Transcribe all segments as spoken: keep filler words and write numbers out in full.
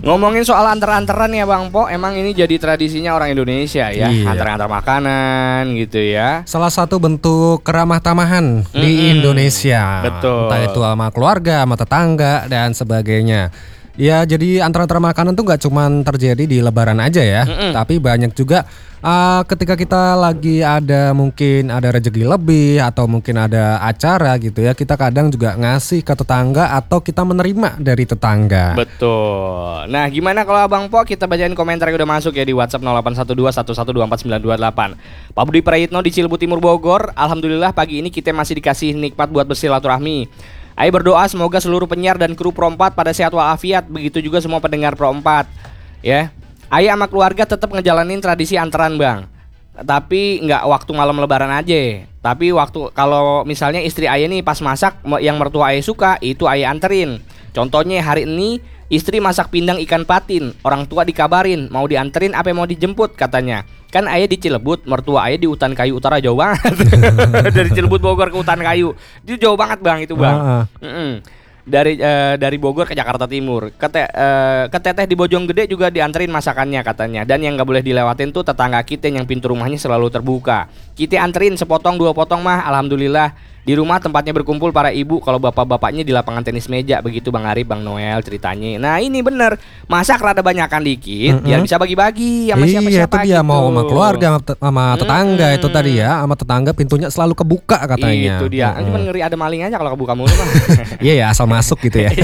Ngomongin soal antar-antaran ya Bang Po, emang ini jadi tradisinya orang Indonesia ya, iya. antar-antar makanan gitu ya. Salah satu bentuk keramah tamahan mm-hmm. di Indonesia. Betul. Entah itu sama keluarga, sama tetangga dan sebagainya. Ya jadi antar-antar makanan tuh nggak cuma terjadi di Lebaran aja ya, mm-mm. tapi banyak juga uh, ketika kita lagi ada mungkin ada rezeki lebih atau mungkin ada acara gitu ya, kita kadang juga ngasih ke tetangga atau kita menerima dari tetangga. Betul. Nah gimana kalau Abang Po kita bacain komentar yang udah masuk ya di WhatsApp nol delapan satu dua satu satu dua empat sembilan dua delapan. Pak Budi Prayitno di Cilebut Timur Bogor, alhamdulillah pagi ini kita masih dikasih nikmat buat bersilaturahmi. Ayo berdoa semoga seluruh penyiar dan kru Pro empat pada sehat walafiat. Begitu juga semua pendengar Pro empat. Ya. Ayo sama keluarga tetap ngejalanin tradisi antaran Bang. Tapi nggak waktu malam lebaran aja. Tapi waktu kalau misalnya istri Ayah nih pas masak yang mertua Ayah suka, itu Ayah anterin. Contohnya hari ini istri masak pindang ikan patin. Orang tua dikabarin mau dianterin apa mau dijemput katanya. Kan Ayah di Cilebut, mertua Ayah di Utan Kayu Utara, jauh banget. Dari Cilebut Bogor ke Utan Kayu. Itu jauh banget Bang itu Bang. Uh-uh. Dari uh, dari Bogor ke Jakarta Timur. Ke, te, uh, ke teteh di Bojonggede juga dianterin masakannya katanya. Dan yang gak boleh dilewatin tuh tetangga kita yang pintu rumahnya selalu terbuka. Kita anterin sepotong dua potong mah alhamdulillah. Di rumah tempatnya berkumpul para ibu, kalau bapak-bapaknya di lapangan tenis meja. Begitu Bang Arif, Bang Noel ceritanya. Nah ini bener, masak rada banyakan dikit, mm-hmm. biar bisa bagi-bagi sama iya, siapa-siapa itu dia gitu. mau sama keluarga, sama tetangga mm-hmm. itu tadi ya. Sama tetangga pintunya selalu kebuka katanya. Itu dia, mm-hmm. cuma ngeri ada maling aja kalau kebuka mulu mah. Iya ya, asal masuk gitu ya.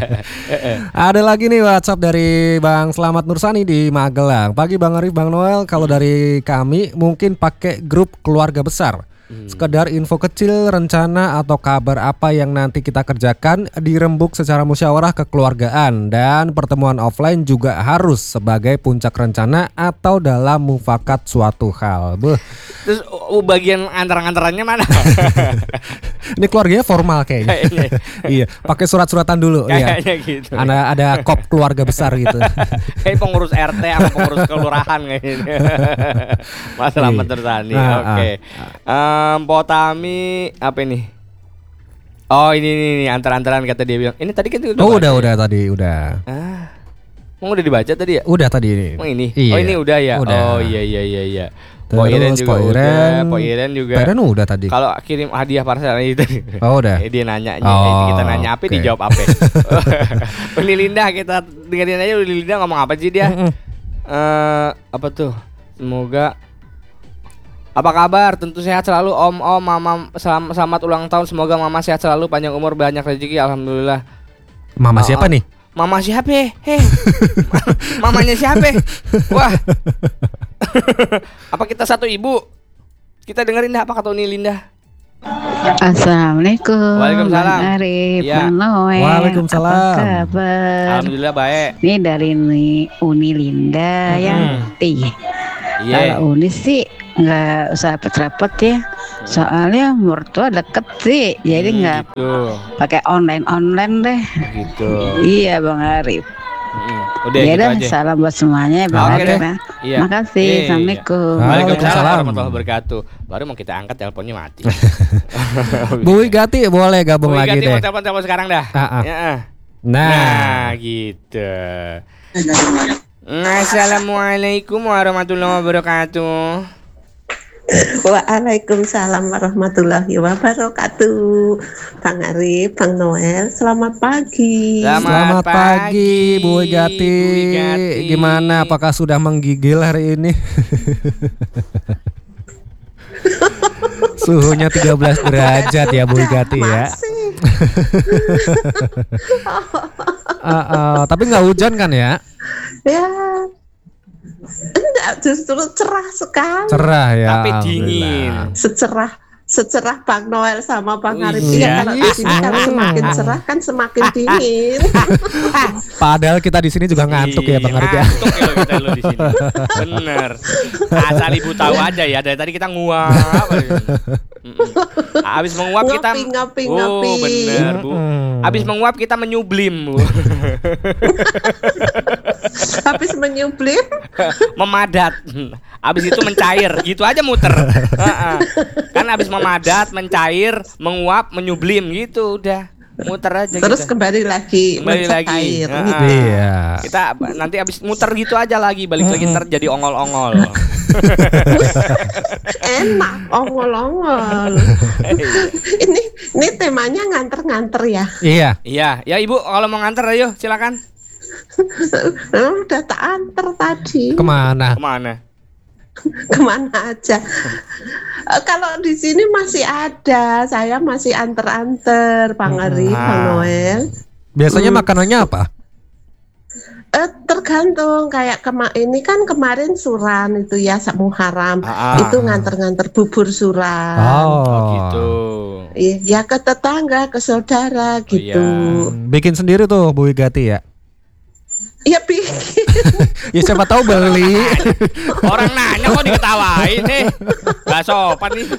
Ada lagi nih WhatsApp dari Bang Slamet Nursani di Magelang. Pagi Bang Arif, Bang Noel, kalau dari kami mungkin pakai grup keluarga besar. Hmm. Sekedar info kecil, rencana atau kabar apa yang nanti kita kerjakan dirembuk secara musyawarah kekeluargaan. Dan pertemuan offline juga harus sebagai puncak rencana atau dalam mufakat suatu hal. Beuh. Terus uh, bagian antar-antarannya mana? Ini keluarganya formal kayaknya. Iya, pakai surat-suratan dulu. Kayaknya iya. gitu. Ada ada kop keluarga besar gitu. Kayak pengurus R T sama pengurus kelurahan kayaknya. Mas Slamet Nursani. Nah, Oke. Okay. Ah. Um, Potami apa ini? Oh ini nih, nih antar-antaran kata dia bilang. Ini tadi kan udah. Oh udah ya? udah tadi udah. Ah, mau udah dibaca tadi ya? Udah tadi ini. Oh ini. Iya. Oh ini udah ya. Udah. Oh iya iya iya iya. Terus Poiren juga Poiren, udah. Poiren juga. Poiren udah tadi. Kalau kirim hadiah parcel itu. Oh udah. Dia nanya, oh, kita nanya apa okay. Dijawab apa? Uli Linda kita dengerin aja Uli Linda ngomong apa sih dia? Eh uh, apa tuh? Semoga apa kabar? Tentu sehat selalu Om Om Mama selamat, selamat ulang tahun. Semoga Mama sehat selalu, panjang umur, banyak rezeki. Alhamdulillah. Mama oh, siapa oh. nih? Mama siapa? Heh. Mamanya siapa? Wah. Apa kita satu ibu? Kita dengerin dah apa kata Uni Linda. Assalamualaikum. Waalaikumsalam. Bang Arif, ya. Bang Noel. Waalaikumsalam. Apa kabar? Alhamdulillah baik. Ini dari Uni Linda hmm. yang iya. Yeah. Kalau Uni sih nggak usah repot-repot ya, soalnya mertua deket sih, jadi nggak hmm, gitu. Pakai online-online deh. Gitu. Iya Bang Arif. Hmm, udah ya gitu dah, aja. Salam buat semuanya Bang okay, Arif ya. Iya. Makasih. Iya, Assalamualaikum. Iya. Waalaikumsalam warahmatullahi wabarakatuh. Baru mau kita angkat teleponnya mati. Bu Wigati boleh gabung Bu lagi Wigati deh. mau telepon-telepon sekarang dah. Ah, ah. Ya, ah. Nah. nah, gitu. Assalamualaikum warahmatullahi wabarakatuh. Waalaikumsalam warahmatullahi wabarakatuh. Bang Arif, Bang Noel, selamat pagi. Selamat, selamat pagi, pagi Bu Wigati. Bu Wigati. Gimana? Apakah sudah menggigil hari ini? Suhunya tiga belas derajat ya Bu Wigati ya. uh, uh, tapi nggak hujan kan ya? Ya. Enggak, justru cerah sekali. Cerah ya. Tapi dingin. Secerah secerah Bang Noel sama Bang Arif. Iya. Ya, kalau di sini kan semakin cerah kan semakin dingin. Padahal kita di sini juga ngantuk ya Bang Arif ya. Ngantuk ya kita lo di sini. Bener. Asal ibu tahu aja ya, dari tadi kita nguap. Abis menguap kita ngopi, ngopi, oh, ngopi. bener Bu. Abis menguap kita menyublim Bu. Habis menyublim memadat. Abis itu mencair. Gitu aja muter. Kan abis memadat, mencair, menguap, menyublim gitu udah. Muter aja Terus kita. kembali lagi Kembali mencet lagi. air. Nah, gitu. Iya. Kita nanti abis muter gitu aja lagi, balik lagi ntar jadi ongol-ongol. Enak, ongol-ongol. ini ini temanya nganter-nganter ya. Iya. Iya, ya Ibu kalau mau nganter ayo silakan. Udah tak anter tadi. Kemana? Kemana? Kemana aja. Eh, kalau di sini masih ada, saya masih anter-anter Bang Arif, Ah. Bang Noel. Biasanya Hmm. makanannya apa? Eh, tergantung kayak kema ini kan kemarin suran itu ya Muharram Ah, ah. itu nganter-nganter bubur suran. Oh gitu. Ya ke tetangga, ke saudara gitu. iya. Bikin sendiri tuh Bu Wigati ya. Ya bikin. Ya siapa tahu beli. Orang nanya kok diketawain nih. Gak sopan nih.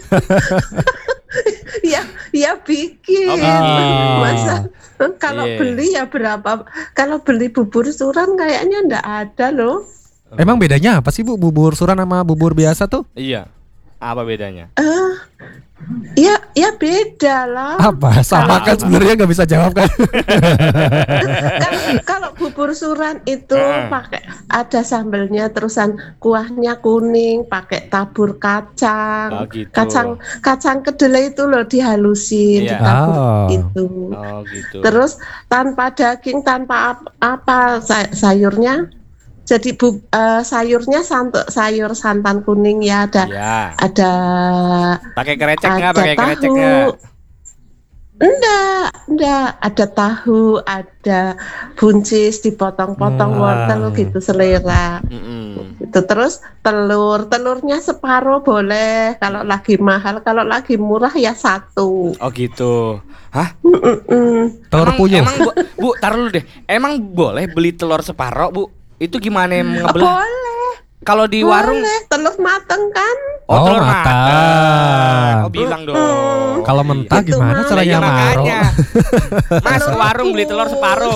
ya ya bikin. Oh, bikin. Masa kalau Iya. beli ya berapa? Kalau beli bubur suran kayaknya ndak ada loh. Emang bedanya apa sih Bu, bubur suran sama bubur biasa tuh? Iya. Apa bedanya? Eh, ya ya beda lah. Apa? Sama kan sebenarnya nggak bisa jawab kan? Kan kalau bubur suran itu Heeh. pakai ada sambelnya, terusan kuahnya kuning, pakai tabur kacang, Oh, gitu. kacang kacang kedelai itu loh dihalusin, Iya. ditabur Oh. itu. Oh gitu. Terus tanpa daging, tanpa ap- apa say- sayurnya. Jadi bu, eh, sayurnya santu, sayur santan kuning ya ada Iya. ada Pakai kerecek nggak? ada Pakai kerecek tahu. nggak? Enggak, enggak, ada tahu, ada buncis dipotong-potong Hmm. wortel gitu selera. Mm-mm. Itu terus telur, telurnya separuh boleh kalau lagi mahal, kalau lagi murah ya satu. Oh gitu. Hah? Mm-mm. Telur Emang, puyuh. emang bu, bu, taruh dulu deh. Emang boleh beli telur separoh, Bu? Itu gimana yang ngebelah? Boleh, Kalau di warung boleh, telur mateng kan? Oh, telur matang. matang. Oh, bilang dong. Mm-mm. Kalau mentah Itu gimana mah. Lah, caranya iya, Maro? makanya. Mas ke warung beli telur separuh.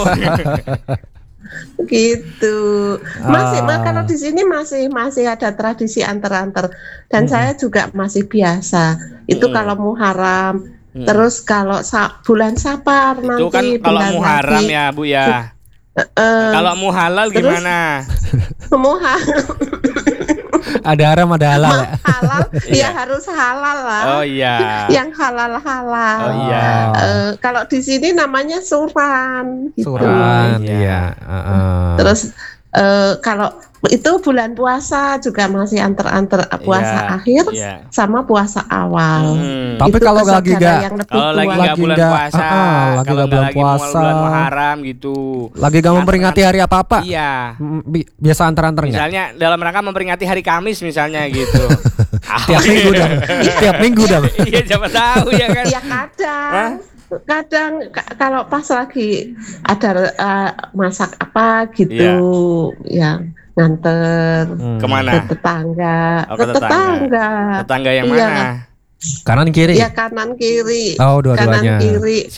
Gitu. Masih Ah. mah kalau di sini masih masih ada tradisi antar-antar dan saya juga masih biasa. Itu Mm. kalau Muharram. Mm. Terus kalau sa- bulan Sapar Itu nanti kan kalau bentar Muharram lagi. ya, Bu ya. Eh, Kalau muhalal terus? gimana? Muharram Ada haram ada halal ya. halal Iya. ya harus halal lah. Oh iya. Yang halal-halal. Oh iya. Eh, kalau di sini namanya suran gitu. Suran, Iya. iya. Heeh. Terus eh, kalau itu bulan puasa juga masih antar-antar puasa Iya, akhir iya. sama puasa awal. Hmm. Tapi Itu kalau ke lagi saudara nggak- yang lebih Kalau lagi tua. nggak Lagi bulan nggak- puasa, ah, ah, lagi kalau nggak nggak bulan lagi mau puasa. bulan Muharram gitu. Lagi gak memperingati hari apa-apa? Iya. Mm, bi- Biasa antar-antar nggak? Misalnya dalam rangka memperingati hari Kamis misalnya gitu. Tiap minggu dong. Tiap minggu dong. Iya, siapa tahu ya kan. Ya kadang, kadang ka- kalau pas lagi ada eh, masak apa gitu, ya nganter Hmm. Kemana? ke tetangga, Oh, ke ke tetangga, Tetangga yang Iya. mana? Kanan kiri. ya kanan kiri, Oh, dua-duanya. kanan kiri.